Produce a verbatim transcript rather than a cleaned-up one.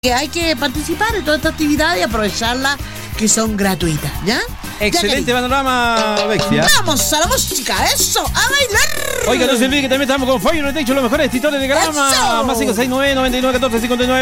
que hay que participar en toda esta actividad y aprovecharla, que son gratuitas, ¿ya? Excelente ya panorama, Bexia. Vamos a la música, eso, a bailar. Oiga, no se olvide que también estamos con Fire Techo, los mejores titores de grama. ¡Eso! Más cinco seis nueve, nueve nueve uno cuatro cinco nueve.